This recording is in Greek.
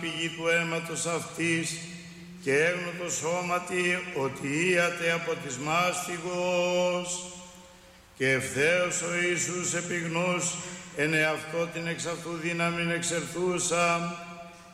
πηγή του αίματος αυτής και έγνωτο σώματι ότι ίατε από της μάστιγος. Και ευθέως ο Ιησούς επιγνούς εν εαυτό την εξ αυτού δύναμην εξερθούσα